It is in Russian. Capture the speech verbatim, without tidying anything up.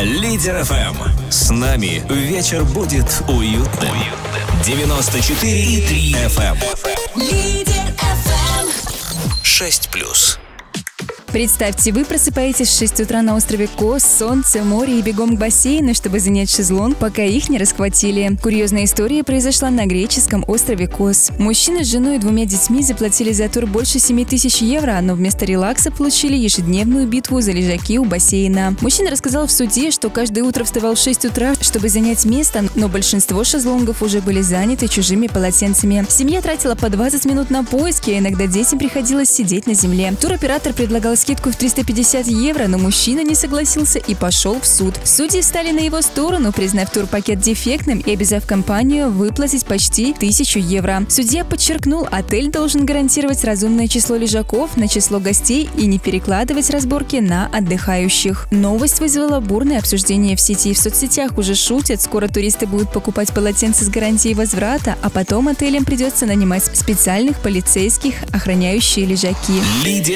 Лидер эф эм. С нами вечер будет уютным. девяносто четыре и три эф эм. Лидер эф эм. шесть плюс. Представьте, вы просыпаетесь в шесть утра на острове Кос, солнце, море и бегом к бассейну, чтобы занять шезлонг, пока их не расхватили. Курьезная история произошла на греческом острове Кос. Мужчина с женой и двумя детьми заплатили за тур больше семи тысяч евро, но вместо релакса получили ежедневную битву за лежаки у бассейна. Мужчина рассказал в суде, что каждое утро вставал в шесть утра, чтобы занять место, но большинство шезлонгов уже были заняты чужими полотенцами. Семья тратила по двадцать минут на поиски, а иногда детям приходилось сидеть на земле. Туроператор предлагал скидку в триста пятьдесят евро, но мужчина не согласился и пошел в суд. Судьи стали на его сторону, признав турпакет дефектным и обязав компанию выплатить почти тысячу евро. Судья подчеркнул, отель должен гарантировать разумное число лежаков на число гостей и не перекладывать разборки на отдыхающих. Новость вызвала бурное обсуждение в сети и в соцсетях. Уже шутят, скоро туристы будут покупать полотенца с гарантией возврата, а потом отелям придется нанимать специальных полицейских, охраняющие лежаки. Лидер